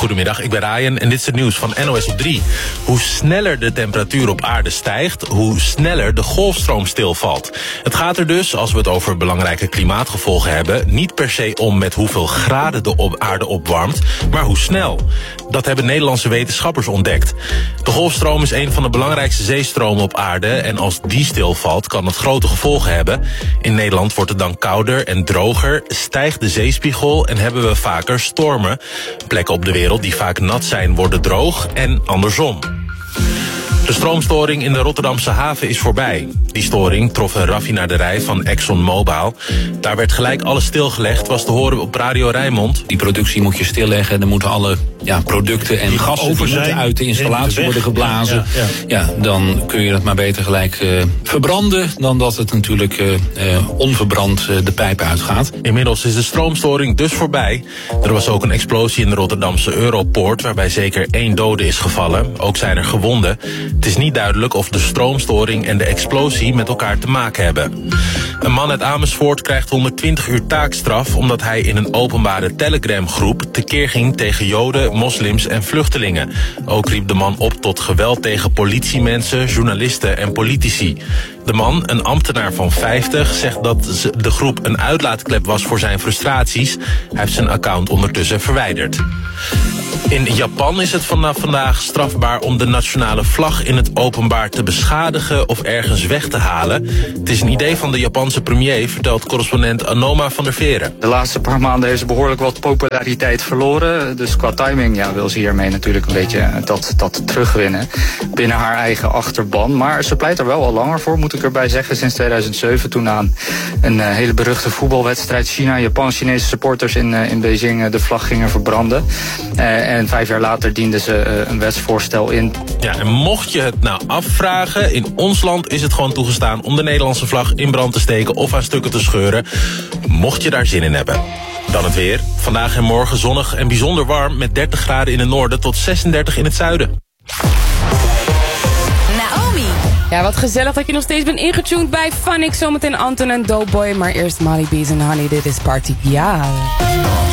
Goedemiddag, ik ben Ryan en dit is het nieuws van NOS op 3. Hoe sneller de temperatuur op aarde stijgt, hoe sneller de golfstroom stilvalt. Het gaat er dus, als we het over belangrijke klimaatgevolgen hebben, niet per se om met hoeveel graden de aarde opwarmt, maar hoe snel. Dat hebben Nederlandse wetenschappers ontdekt. De golfstroom is een van de belangrijkste zeestromen op aarde en als die stilvalt kan dat grote gevolgen hebben. In Nederland wordt het dan kouder en droger, stijgt de zeespiegel en hebben we vaker stormen. Plekken op de wereld die vaak nat zijn worden droog en andersom. De stroomstoring in de Rotterdamse haven is voorbij. Die storing trof een raffinaderij van ExxonMobil. Daar werd gelijk alles stilgelegd, was te horen op Radio Rijnmond. Die productie moet je stilleggen. Er moeten alle producten en gassen moeten uit de installatie worden geblazen. Ja, dan kun je het maar beter gelijk verbranden dan dat het natuurlijk onverbrand de pijpen uitgaat. Inmiddels is de stroomstoring dus voorbij. Er was ook een explosie in de Rotterdamse Europoort waarbij zeker 1 dode is gevallen. Ook zijn er gewonden. Het is niet duidelijk of de stroomstoring en de explosie met elkaar te maken hebben. Een man uit Amersfoort krijgt 120 uur taakstraf omdat hij in een openbare Telegram-groep tekeer ging tegen Joden, moslims en vluchtelingen. Ook riep de man op tot geweld tegen politiemensen, journalisten en politici. De man, een ambtenaar van 50, zegt dat de groep een uitlaatklep was voor zijn frustraties. Hij heeft zijn account ondertussen verwijderd. In Japan is het vanaf vandaag strafbaar om de nationale vlag in het openbaar te beschadigen of ergens weg te halen. Het is een idee van de Japanse premier, vertelt correspondent Anoma van der Veren. De laatste paar maanden heeft ze behoorlijk wat populariteit verloren. Dus qua timing wil ze hiermee natuurlijk een beetje dat terugwinnen binnen haar eigen achterban. Maar ze pleit er wel al langer voor, moet ik erbij zeggen. Sinds 2007 toen aan een hele beruchte voetbalwedstrijd China-Japan Chinese supporters in Beijing de vlag gingen verbranden. En 5 jaar later dienden ze een wetsvoorstel in. Ja, en mocht je het nou afvragen, in ons land is het gewoon toegestaan om de Nederlandse vlag in brand te steken of aan stukken te scheuren. Mocht je daar zin in hebben. Dan het weer. Vandaag en morgen zonnig en bijzonder warm met 30 graden in het noorden tot 36 in het zuiden. Naomi. Ja, wat gezellig dat je nog steeds bent ingetuned bij Funix. Zometeen Anton en Doughboy, maar eerst Molly B's en Honey. Dit is Party Pial.